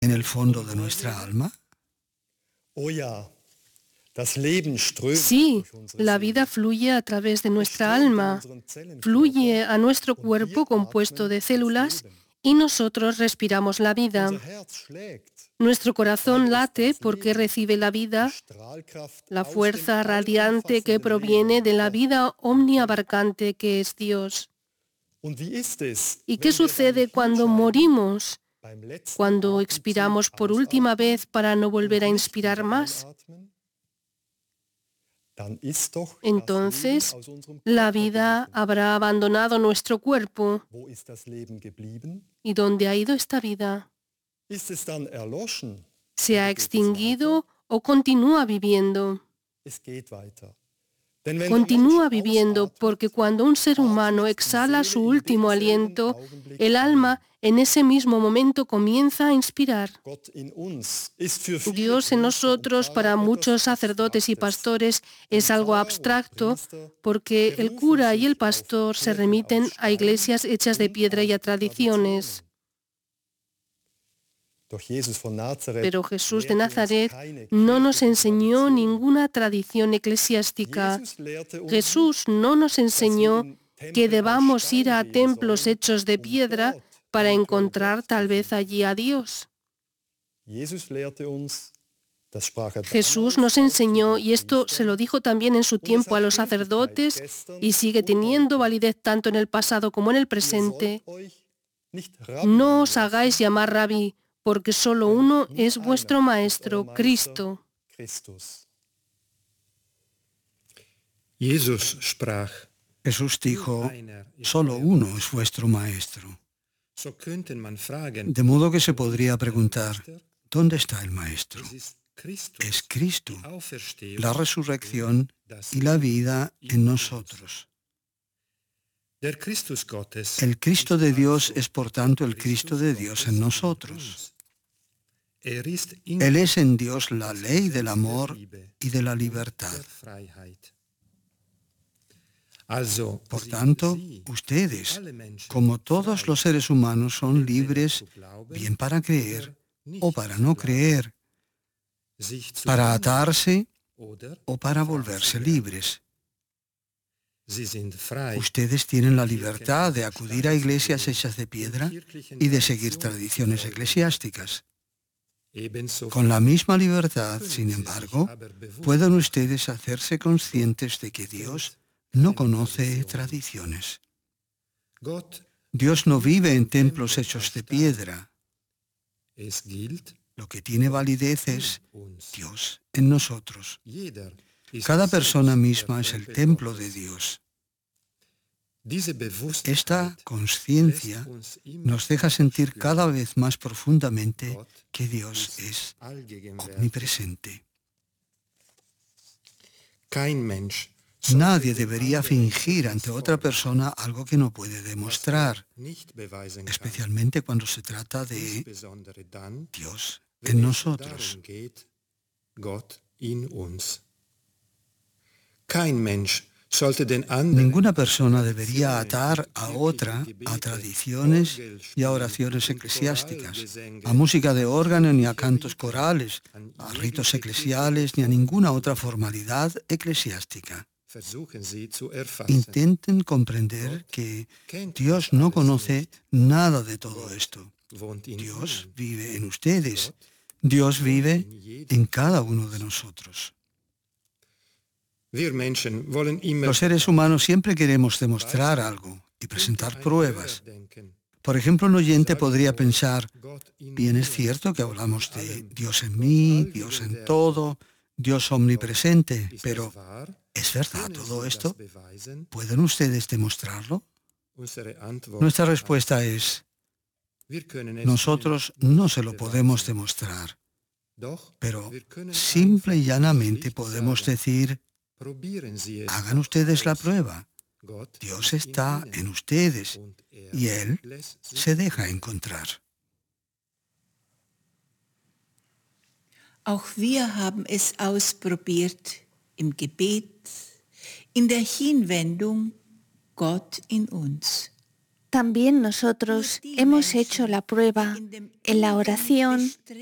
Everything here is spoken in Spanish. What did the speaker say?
en el fondo de nuestra alma? Sí, la vida fluye a través de nuestra alma, fluye a nuestro cuerpo compuesto de células y nosotros respiramos la vida. Nuestro corazón late porque recibe la vida, la fuerza radiante que proviene de la vida omniabarcante que es Dios. ¿Y qué sucede cuando morimos? Cuando expiramos por última vez para no volver a inspirar más. Entonces, la vida habrá abandonado nuestro cuerpo. ¿Y dónde ha ido esta vida? ¿Se ha extinguido o continúa viviendo? Continúa viviendo porque cuando un ser humano exhala su último aliento, el alma en ese mismo momento comienza a inspirar. Dios en nosotros, para muchos sacerdotes y pastores, es algo abstracto porque el cura y el pastor se remiten a iglesias hechas de piedra y a tradiciones. Pero Jesús de Nazaret no nos enseñó ninguna tradición eclesiástica. Jesús no nos enseñó que debamos ir a templos hechos de piedra para encontrar tal vez allí a Dios. Jesús nos enseñó, y esto se lo dijo también en su tiempo a los sacerdotes, y sigue teniendo validez tanto en el pasado como en el presente: no os hagáis llamar rabí, porque solo uno es vuestro Maestro, Cristo. Jesús dijo, solo uno es vuestro Maestro. De modo que se podría preguntar, ¿dónde está el Maestro? Es Cristo, la resurrección y la vida en nosotros. El Cristo de Dios es por tanto el Cristo de Dios en nosotros. Él es en Dios la ley del amor y de la libertad. Por tanto, ustedes, como todos los seres humanos, son libres bien para creer o para no creer, para atarse o para volverse libres. Ustedes tienen la libertad de acudir a iglesias hechas de piedra y de seguir tradiciones eclesiásticas. Con la misma libertad, sin embargo, pueden ustedes hacerse conscientes de que Dios no conoce tradiciones. Dios no vive en templos hechos de piedra. Lo que tiene validez es Dios en nosotros. Cada persona misma es el templo de Dios. Esta conciencia nos deja sentir cada vez más profundamente que Dios es omnipresente. Nadie debería fingir ante otra persona algo que no puede demostrar, especialmente cuando se trata de Dios en nosotros. Ninguna persona debería atar a otra a tradiciones y a oraciones eclesiásticas, a música de órgano ni a cantos corales, a ritos eclesiales ni a ninguna otra formalidad eclesiástica. Intenten comprender que Dios no conoce nada de todo esto. Dios vive en ustedes. Dios vive en cada uno de nosotros. Los seres humanos siempre queremos demostrar algo y presentar pruebas. Por ejemplo, un oyente podría pensar, bien, es cierto que hablamos de Dios en mí, Dios en todo, Dios omnipresente, pero ¿es verdad todo esto? ¿Pueden ustedes demostrarlo? Nuestra respuesta es, nosotros no se lo podemos demostrar, pero simple y llanamente podemos decir, hagan ustedes la prueba. Dios está en ustedes y Él se deja encontrar. Auch wir haben es ausprobiert im Gebet, in der Hinwendung Gott in uns. También nosotros hemos hecho la prueba en la oración